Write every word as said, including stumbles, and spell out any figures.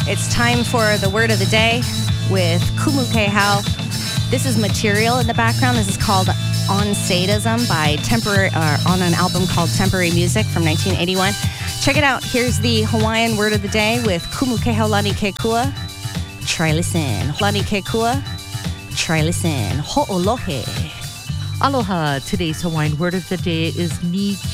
It's time for the word of the day with Kumu Kehau. This is material in the background. This is called On Sadism by Temporary, uh, on an album called Temporary Music from nineteen eighty-one. Check it out. Here's the Hawaiian word of the day with Kumu Kehau Lani Kekua. Try listen. Lani Kekua. Try listen. Ho'olohe. Aloha. Today's Hawaiian word of the day is ni